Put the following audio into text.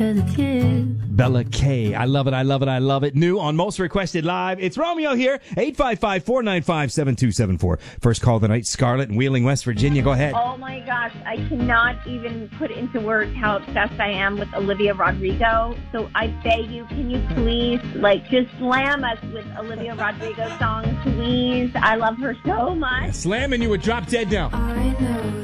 because it's you. Bella K. I love it. I love it. I love it. New on Most Requested Live. It's Romeo here. 855-495-7274. First call of the night. Scarlett in Wheeling, West Virginia. Go ahead. Oh my gosh, I cannot even put into words how obsessed I am with Olivia Rodrigo. So I beg you, can you please, just slam us with Olivia Rodrigo songs, please? I love her so much. Slamming you would drop dead now. I know